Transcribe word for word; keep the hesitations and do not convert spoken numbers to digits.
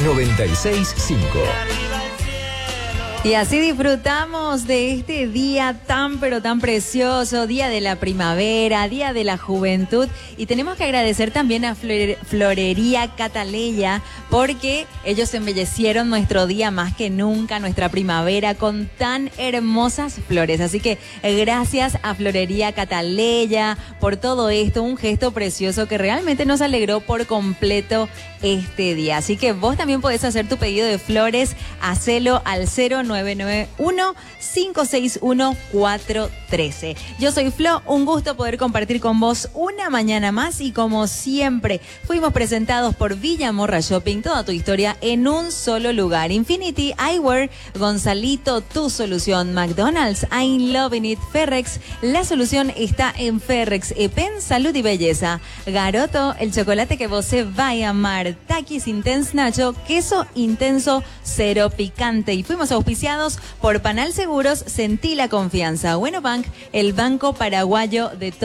noventa y seis punto cinco. Y así disfrutamos de este día tan pero tan precioso, día de la primavera, día de la juventud, y tenemos que agradecer también a Flore- Florería Cataleya porque ellos embellecieron nuestro día más que nunca, nuestra primavera con tan hermosas flores, así que gracias a Florería Cataleya por todo esto, un gesto precioso que realmente nos alegró por completo este día, así que vos también podés hacer tu pedido de flores, hacelo al cero nueve nueve uno, cinco seis uno, cuatro uno tres. Yo soy Flo, un gusto poder compartir con vos una mañana más y como siempre fuimos presentados por Villa Morra Shopping, toda tu historia en un solo lugar. Infinity Eyewear, Gonzalito, tu solución. McDonald's, I'm loving it. Ferrex, la solución está en Ferrex. Epen, salud y belleza. Garoto, el chocolate que vos se va a amar. Takis Intense Nacho, queso intenso, cero picante. Y fuimos auspiciados por Panal Seguros, sentí la confianza. Bueno Bank, el banco paraguayo de